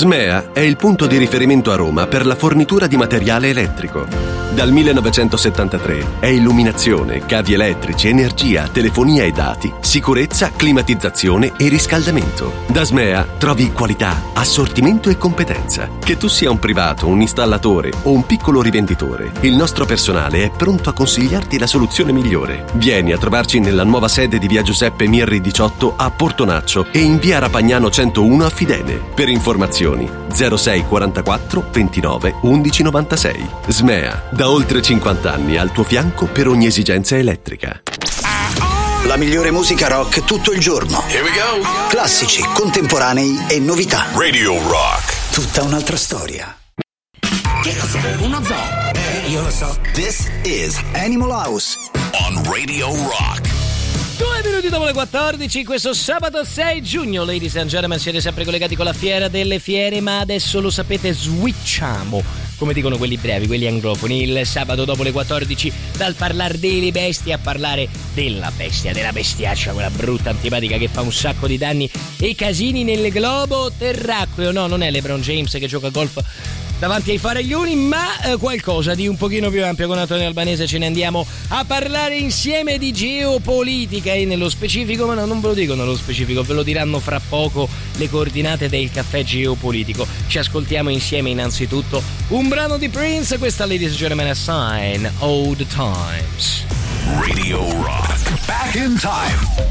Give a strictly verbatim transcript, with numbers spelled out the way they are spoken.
Smea è il punto di riferimento a Roma per la fornitura di materiale elettrico. Dal millenovecentosettantatré è illuminazione, cavi elettrici, energia, telefonia e dati, sicurezza, climatizzazione e riscaldamento. Da Smea trovi qualità, assortimento e competenza. Che tu sia un privato, un installatore o un piccolo rivenditore, il nostro personale è pronto a consigliarti la soluzione migliore. Vieni a trovarci nella nuova sede di via Giuseppe Mirri diciotto a Portonaccio e in via Rapagnano centouno a Fidene. Per informazioni zero sei quarantaquattro ventinove undici novantasei. Smea, da oltre cinquanta anni al tuo fianco per ogni esigenza elettrica. La migliore musica rock tutto il giorno. Here we go. Classici, contemporanei e novità. Radio Rock. Tutta un'altra storia. Che cos'è? Uno zoo? Eh, io lo so. This is Animal House On Radio Rock. Due minuti dopo le quattordici, questo sabato sei giugno, ladies and gentlemen, siete sempre collegati con la Fiera delle Fiere, ma adesso lo sapete, switchiamo, come dicono quelli brevi, quelli anglofoni, il sabato dopo le quattordici, dal parlare delle bestie a parlare della bestia, della bestiaccia, quella brutta antipatica che fa un sacco di danni e casini nel globo terracqueo. No, non è LeBron James che gioca a golf davanti ai faraglioni, ma eh, qualcosa di un pochino più ampio. Con Antonio Albanese ce ne andiamo a parlare insieme di geopolitica e nello specifico, ma no, non ve lo dico nello specifico, ve lo diranno fra poco le coordinate del caffè geopolitico. Ci ascoltiamo insieme innanzitutto un brano di Prince, questa ladies and gentlemen a sign, Old Times. Radio Rock. Back in time.